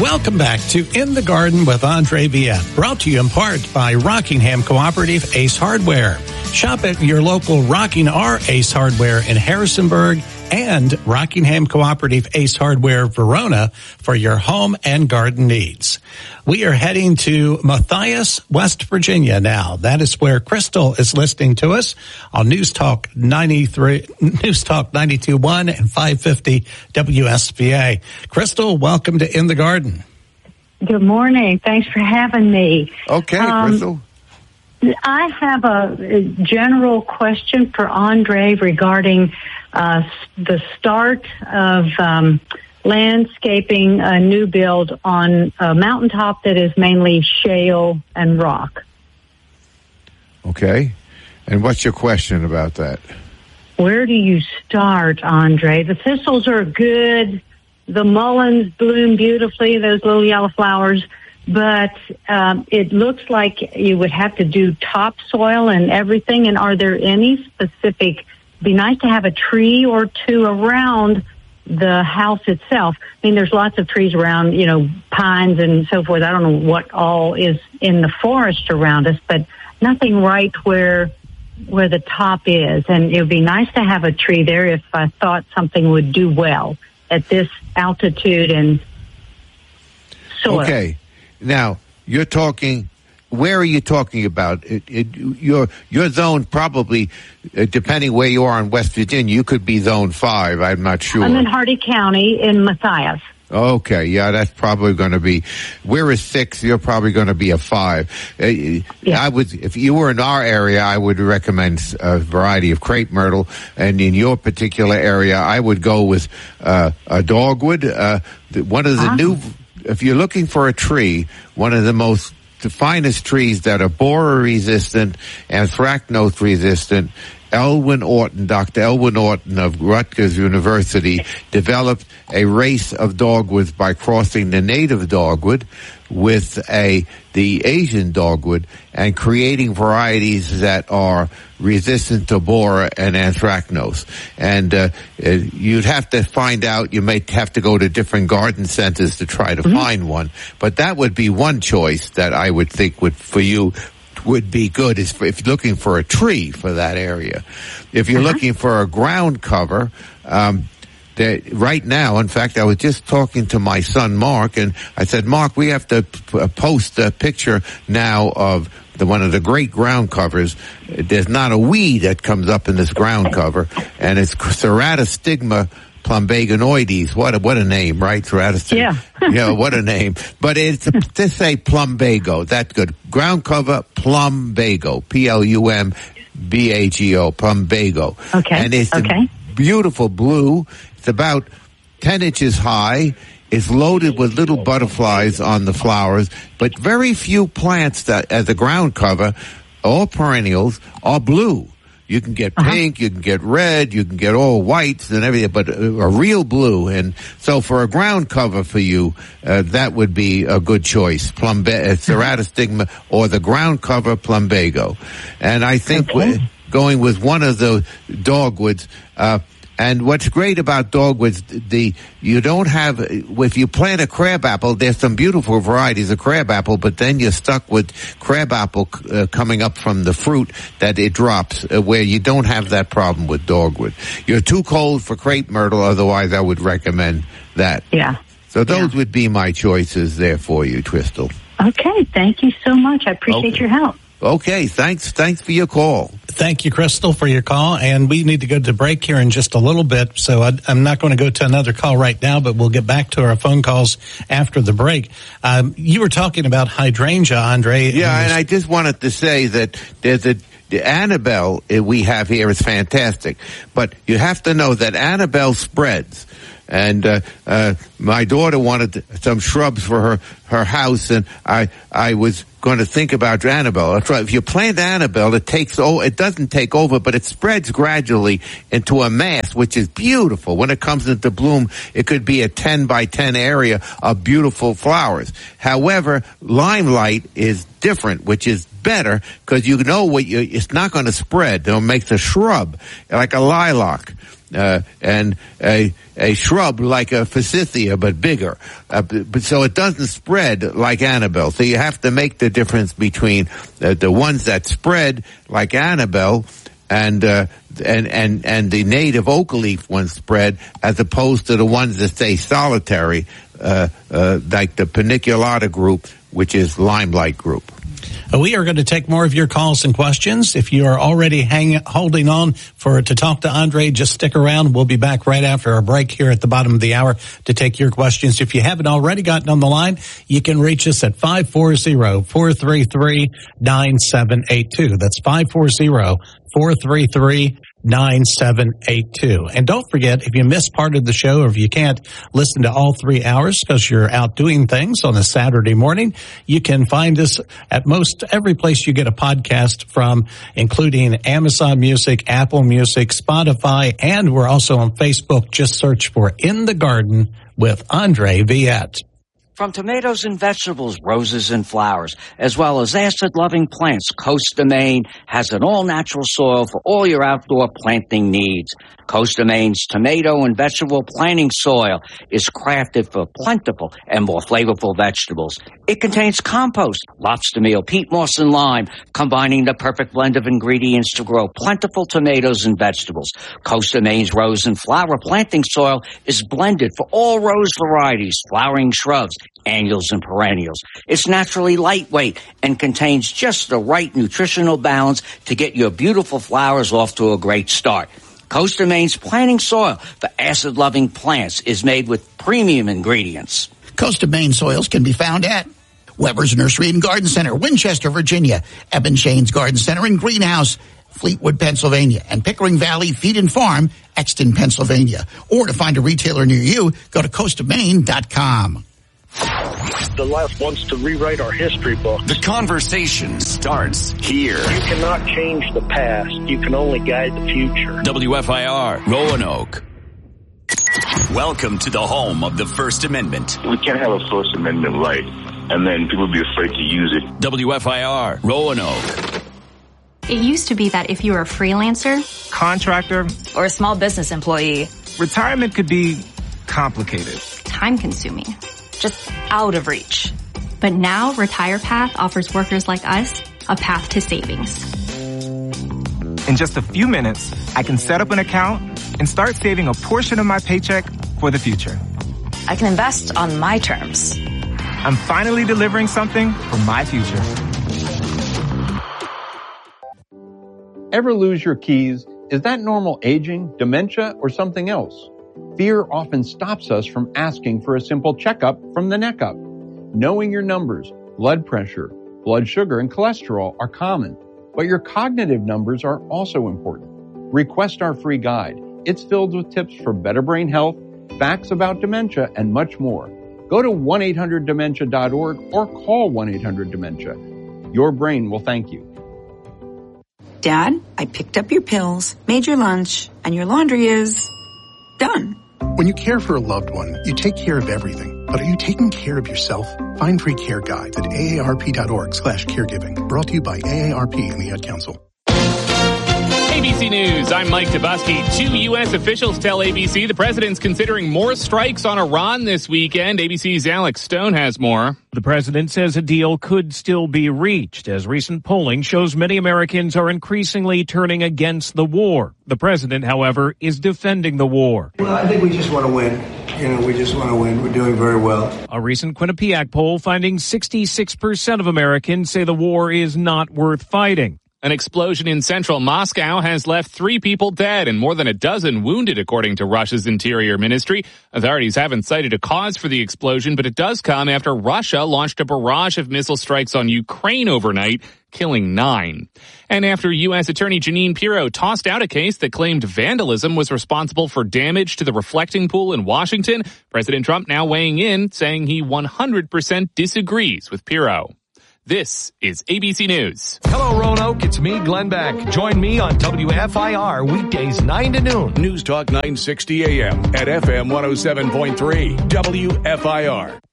Welcome back to In the Garden with Andre Viette, brought to you in part by Rockingham Cooperative Ace Hardware. Shop at your local Rocking R Ace Hardware in Harrisonburg and Rockingham Cooperative Ace Hardware Verona for your home and garden needs. We are heading to Matthias, West Virginia now. That is where Crystal is listening to us on News Talk 92.1 and 550 WSVA. Crystal, welcome to In the Garden. Good morning. Thanks for having me. Okay, Crystal. I have a general question for Andre regarding the start of landscaping a new build on a mountaintop that is mainly shale and rock. Okay. And what's your question about that? Where do you start, Andre? The thistles are good. The mulleins bloom beautifully, those little yellow flowers. But it looks like you would have to do topsoil and everything. And are there any specific, be nice to have a tree or two around the house itself. I mean, there's lots of trees around, you know, pines and so forth. I don't know what all is in the forest around us, but nothing right where the top is. And it would be nice to have a tree there if I thought something would do well at this altitude and soil. Okay. Now, you're talking, where are you talking about? Your zone probably, depending where you are in West Virginia, you could be zone 5, I'm not sure. I'm in Hardy County in Matthias. Okay, yeah, that's probably going to be, we're a 6, you're probably going to be a 5. Yeah. If you were in our area, I would recommend a variety of crepe myrtle, and in your particular area, I would go with a dogwood. One of the if you're looking for a tree, one of the finest trees that are borer resistant, anthracnose resistant, Dr. Elwyn Orton of Rutgers University developed a race of dogwoods by crossing the native dogwood with the Asian dogwood and creating varieties that are resistant to borer and anthracnose. And you'd have to find out, you may have to go to different garden centers to try to find one, but that would be one choice that I would think for you would be good if you're looking for a tree for that area. If you're looking for a ground cover, right now, in fact, I was just talking to my son Mark, and I said, Mark, we have to post a picture now of one of the great ground covers. There's not a weed that comes up in this ground cover, and it's Ceratostigma plumbaginoides. What a name, right? Yeah. Yeah, what a name. But it's to say plumbago. That's good. Ground cover plumbago. Plumbago. Plumbago. Okay. And it's a beautiful blue. It's about 10 inches high. It's loaded with little butterflies on the flowers, but very few plants that as a ground cover, all perennials, are blue. You can get pink, you can get red, you can get all whites and everything, but a real blue. And so for a ground cover for you, that would be a good choice. Ceratostigma or the ground cover plumbago. And I think going with one of the dogwoods, and what's great about dogwoods, you don't have, if you plant a crabapple, there's some beautiful varieties of crabapple, but then you're stuck with crabapple coming up from the fruit that it drops, where you don't have that problem with dogwood. You're too cold for crepe myrtle, otherwise I would recommend that. Yeah. So those would be my choices there for you, Crystal. Okay, thank you so much. I appreciate your help. Okay, thanks for your call. Thank you, Crystal, for your call. And we need to go to break here in just a little bit, so I'm not going to go to another call right now, but we'll get back to our phone calls after the break. You were talking about hydrangea, Andre. Yeah, and I just wanted to say that there's the Annabelle we have here is fantastic, but you have to know that Annabelle spreads. And my daughter wanted some shrubs for her house, and I was going to think about Annabelle. That's right. If you plant Annabelle, it doesn't take over, but it spreads gradually into a mass, which is beautiful. When it comes into bloom, it could be a 10 by 10 area of beautiful flowers. However, limelight is different, which is better because you know it's not going to spread. It makes a shrub like a lilac. and a shrub like a forsythia, but bigger. But so it doesn't spread like Annabelle. So you have to make the difference between the ones that spread like Annabelle and the native oak leaf ones spread, as opposed to the ones that stay solitary, like the paniculata group, which is limelight group. We are going to take more of your calls and questions. If you are already holding on to talk to Andre, just stick around. We'll be back right after our break here at the bottom of the hour to take your questions. If you haven't already gotten on the line, you can reach us at 540-433-9782. That's 540-433-9782. And don't forget, if you missed part of the show, or if you can't listen to all 3 hours because you're out doing things on a Saturday morning, you can find us at most every place you get a podcast from, including Amazon Music, Apple Music, Spotify, and we're also on Facebook. Just search for In the Garden with Andre Viette. From tomatoes and vegetables, roses and flowers, as well as acid-loving plants, Coast of Maine has an all-natural soil for all your outdoor planting needs. Coast of Maine's tomato and vegetable planting soil is crafted for plentiful and more flavorful vegetables. It contains compost, lobster meal, peat moss, and lime, combining the perfect blend of ingredients to grow plentiful tomatoes and vegetables. Coast of Maine's rose and flower planting soil is blended for all rose varieties, flowering shrubs, annuals, and perennials. It's naturally lightweight and contains just the right nutritional balance to get your beautiful flowers off to a great start. Coast of Maine's planting soil for acid-loving plants is made with premium ingredients. Coast of Maine soils can be found at Weber's Nursery and Garden Center, Winchester, Virginia, Eben Shane's Garden Center and Greenhouse, Fleetwood, Pennsylvania, and Pickering Valley Feed and Farm, Exton, Pennsylvania. Or to find a retailer near you, go to coastofmaine.com. The left wants to rewrite our history books. The conversation starts here. You cannot change the past. You can only guide the future. WFIR, Roanoke. Welcome to the home of the First Amendment. We can't have a First Amendment right, and then people be afraid to use it. WFIR, Roanoke. It used to be that if you were a freelancer, contractor, or a small business employee, retirement could be complicated, time-consuming, just out of reach. But now RetirePath offers workers like us a path to savings. In just a few minutes, I can set up an account and start saving a portion of my paycheck for the future. I can invest on my terms. I'm finally delivering something for my future. Ever lose your keys? Is that normal aging, dementia, or something else? Fear often stops us from asking for a simple checkup from the neck up. Knowing your numbers, blood pressure, blood sugar, and cholesterol are common, but your cognitive numbers are also important. Request our free guide. It's filled with tips for better brain health, facts about dementia, and much more. Go to 1-800-DEMENTIA.org or call 1-800-DEMENTIA. Your brain will thank you. Dad, I picked up your pills, made your lunch, and your laundry is done. When you care for a loved one, you take care of everything. But are you taking care of yourself? Find free care guides at aarp.org/caregiving. Brought to you by AARP and the Ad Council. ABC News, I'm Mike Dubusky. 2 U.S. officials tell ABC the president's considering more strikes on Iran this weekend. ABC's Alex Stone has more. The president says a deal could still be reached, as recent polling shows many Americans are increasingly turning against the war. The president, however, is defending the war. Well, I think we just want to win. We just want to win. We're doing very well. A recent Quinnipiac poll finding 66% of Americans say the war is not worth fighting. An explosion in central Moscow has left 3 people dead and more than a dozen wounded, according to Russia's interior ministry. Authorities haven't cited a cause for the explosion, but it does come after Russia launched a barrage of missile strikes on Ukraine overnight, killing 9. And after U.S. Attorney Jeanine Pirro tossed out a case that claimed vandalism was responsible for damage to the reflecting pool in Washington, President Trump now weighing in, saying he 100% disagrees with Pirro. This is ABC News. Hello, Roanoke. It's me, Glenn Beck. Join me on WFIR weekdays 9 to noon. News Talk 960 AM at FM 107.3 WFIR.